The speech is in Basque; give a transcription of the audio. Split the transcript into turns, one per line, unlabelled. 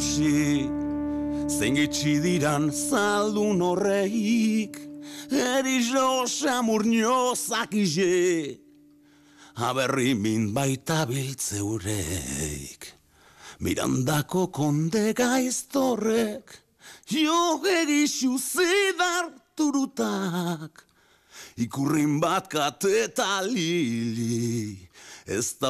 ikusi, zein gitxi diran zaldun horreik, erizo samurniozak ize, aberri min baita biltzeureik. Mirandako konde gaiztorrek, jo egixu zidarturutak, ikurrin bat kateta lili, ez da